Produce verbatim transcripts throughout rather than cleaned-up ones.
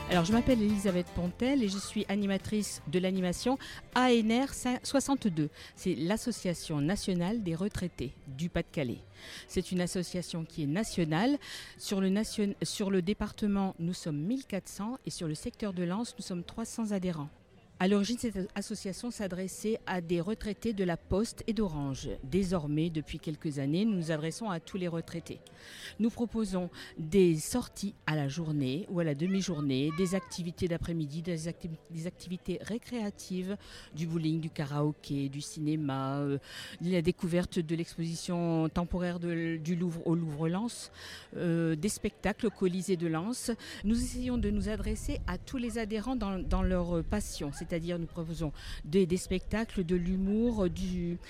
Alors, je m'appelle Elisabeth Pontel et je suis animatrice de l'animation A N R soixante-deux. C'est l'Association nationale des retraités du Pas-de-Calais. C'est une association qui est nationale. Sur le, nation... sur le département, nous sommes mille quatre cents et sur le secteur de Lens, nous sommes trois cents adhérents. À l'origine, cette association s'adressait à des retraités de la Poste et d'Orange. Désormais, depuis quelques années, nous nous adressons à tous les retraités. Nous proposons des sorties à la journée ou à la demi-journée, des activités d'après-midi, des, acti- des activités récréatives, du bowling, du karaoké, du cinéma, euh, la découverte de l'exposition temporaire de, du Louvre au Louvre-Lens, euh, des spectacles au Colisée de Lens. Nous essayons de nous adresser à tous les adhérents dans, dans leur passion. C'est-à-dire nous proposons des, des spectacles, de l'humour, du,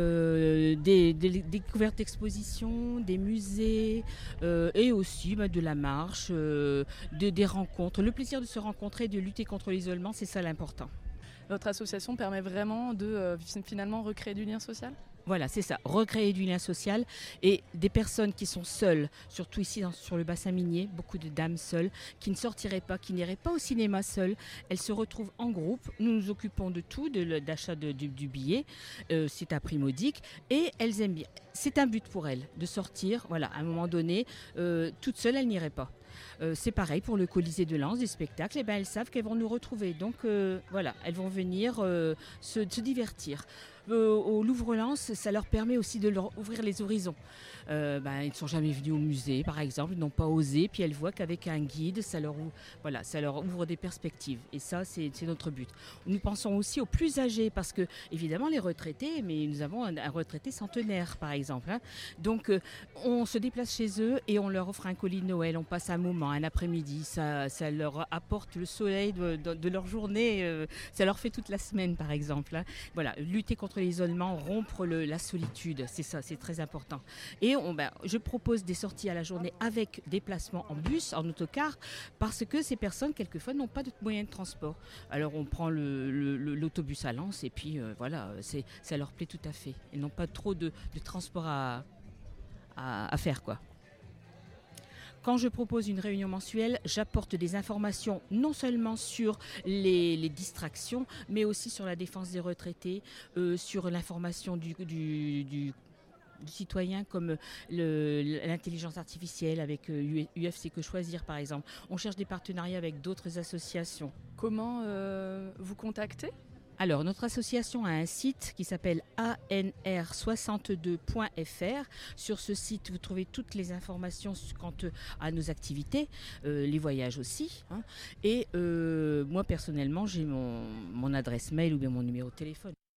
euh, des, des, des découvertes d'expositions, des musées euh, et aussi bah, de la marche, euh, de, des rencontres. Le plaisir de se rencontrer, de lutter contre l'isolement, c'est ça l'important. Votre association permet vraiment de euh, finalement recréer du lien social ? Voilà, c'est ça, recréer du lien social et des personnes qui sont seules, surtout ici dans, sur le bassin minier, beaucoup de dames seules, qui ne sortiraient pas, qui n'iraient pas au cinéma seules. Elles se retrouvent en groupe, nous nous occupons de tout, de, d'achat de, du, du billet, euh, c'est à prix modique et elles aiment bien. C'est un but pour elles de sortir, voilà, à un moment donné, euh, toutes seules elles n'iraient pas. Euh, c'est pareil pour le Colisée de Lens, des spectacles, et ben elles savent qu'elles vont nous retrouver. Donc euh, voilà, elles vont venir euh, se, se divertir. Euh, au Louvre-Lens, ça leur permet aussi de leur ouvrir les horizons. Euh, ben, ils ne sont jamais venus au musée, par exemple, ils n'ont pas osé, puis elles voient qu'avec un guide, ça leur, voilà, ça leur ouvre des perspectives. Et ça, c'est, c'est notre but. Nous pensons aussi aux plus âgés, parce que, évidemment, les retraités, mais nous avons un, un retraité centenaire, par exemple. Hein. Donc, euh, on se déplace chez eux et on leur offre un colis de Noël, on passe un moment, un après-midi, ça, ça leur apporte le soleil de, de, de leur journée, euh, ça leur fait toute la semaine, par exemple. Hein. Voilà, lutter contre l'isolement, rompre le, la solitude, c'est ça, c'est très important. Et on, ben, je propose des sorties à la journée avec déplacement en bus, en autocar, parce que ces personnes, quelquefois, n'ont pas de moyens de transport. Alors on prend le, le, le, l'autobus à Lens et puis euh, voilà, c'est, ça leur plaît tout à fait. Ils n'ont pas trop de, de transport à, à, à faire, quoi. Quand je propose une réunion mensuelle, j'apporte des informations non seulement sur les, les distractions, mais aussi sur la défense des retraités, euh, sur l'information du, du, du, du citoyen comme le, l'intelligence artificielle avec U F C Que Choisir par exemple. On cherche des partenariats avec d'autres associations. Comment euh, vous contacter ? Alors, notre association a un site qui s'appelle A N R soixante-deux point F R. Sur ce site, vous trouvez toutes les informations quant à nos activités, euh, les voyages aussi. Hein. Et euh, moi, personnellement, j'ai mon, mon adresse mail ou bien mon numéro de téléphone.